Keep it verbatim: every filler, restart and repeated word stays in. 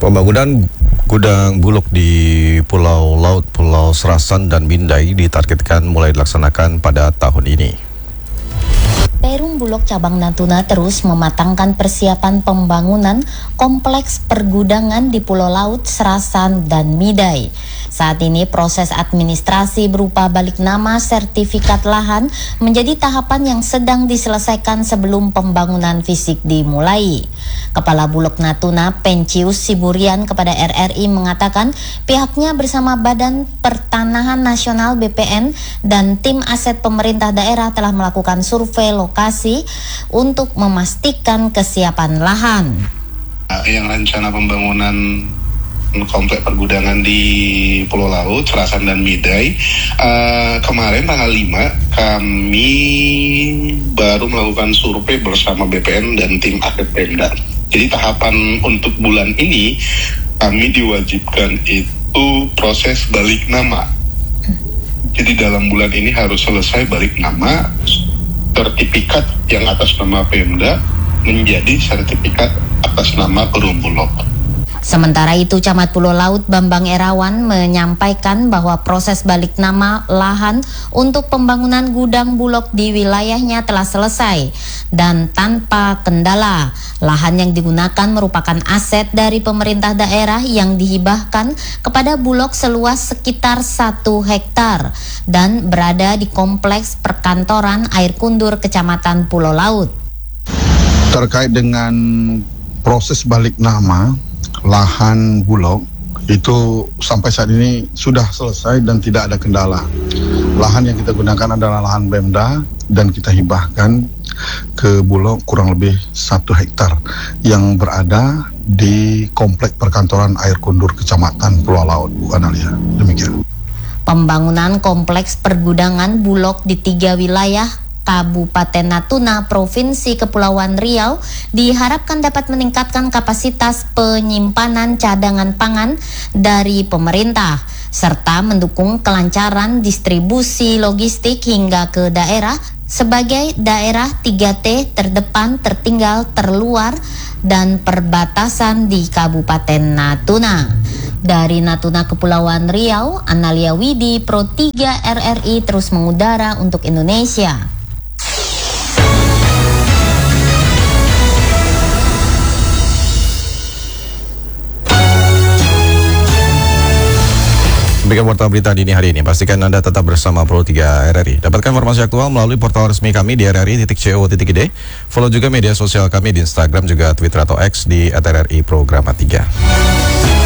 Pembangunan gudang bulog di Pulau Laut, Pulau Serasan, dan Mindai ditargetkan mulai dilaksanakan pada tahun ini. Perum Bulog Cabang Natuna terus mematangkan persiapan pembangunan kompleks pergudangan di Pulau Laut, Serasan, dan Midai. Saat ini proses administrasi berupa balik nama sertifikat lahan menjadi tahapan yang sedang diselesaikan sebelum pembangunan fisik dimulai. Kepala Bulog Natuna, Pencius Siburian, kepada R R I mengatakan pihaknya bersama Badan Pertanahan Nasional B P N dan tim aset pemerintah daerah telah melakukan survei lokasi untuk memastikan kesiapan lahan. Yang rencana pembangunan komplek pergudangan di Pulau Laut, Serasan, dan Midai, uh, kemarin tanggal lima kami baru melakukan survei bersama B P N dan tim aset Pemda. Jadi tahapan untuk bulan ini kami diwajibkan itu proses balik nama. Jadi dalam bulan ini harus selesai balik nama, sertifikat yang atas nama Pemda menjadi sertifikat atas nama Perum Bulog. Sementara itu, Camat Pulau Laut Bambang Erawan menyampaikan bahwa proses balik nama lahan untuk pembangunan gudang bulog di wilayahnya telah selesai dan tanpa kendala. Lahan yang digunakan merupakan aset dari pemerintah daerah yang dihibahkan kepada bulog seluas sekitar satu hektar dan berada di kompleks perkantoran Air Kundur, Kecamatan Pulau Laut. Terkait dengan proses balik nama lahan bulog itu sampai saat ini sudah selesai dan tidak ada kendala. Lahan yang kita gunakan adalah lahan Pemda dan kita hibahkan ke bulog kurang lebih satu hektar yang berada di komplek perkantoran Air Kundur, Kecamatan Pulau Laut, Bu Analia. Demikian. Pembangunan kompleks pergudangan bulog di tiga wilayah Kabupaten Natuna, Provinsi Kepulauan Riau diharapkan dapat meningkatkan kapasitas penyimpanan cadangan pangan dari pemerintah serta mendukung kelancaran distribusi logistik hingga ke daerah sebagai daerah tiga T terdepan, tertinggal, terluar, dan perbatasan di Kabupaten Natuna. Dari Natuna, Kepulauan Riau, Analia Widi, Pro tiga R R I terus mengudara untuk Indonesia. Demikian portal berita dini hari ini. Pastikan Anda tetap bersama Pro tiga R R I. Dapatkan informasi aktual melalui portal resmi kami di r r i titik co titik i d. Follow juga media sosial kami di Instagram juga Twitter atau X di at r r i programa tiga.